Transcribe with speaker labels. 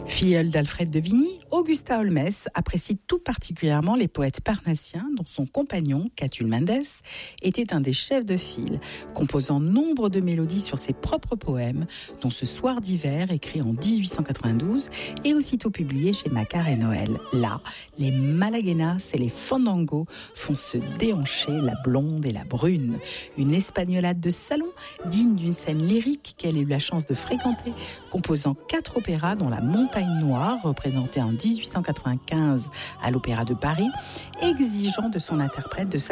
Speaker 1: Filleule d'Alfred de Vigny, Augusta Holmès apprécie tout particulièrement les poètes parnassiens dont son compagnon, Catulle Mendes, était un des chefs de file, composant nombre de mélodies sur ses propres poèmes, dont Ce soir d'hiver, écrit en 1892 et aussitôt publié chez Macquart et Noël. Là, les malaguenas et les fandangos font se déhancher la blonde et la brune. Une espagnolade de salon, digne d'une scène lyrique qu'elle a eu la chance de fréquenter, composant 4 opéras dont La Montagne Noire, représentée en 1895 à l'Opéra de Paris, exigeant de son interprète de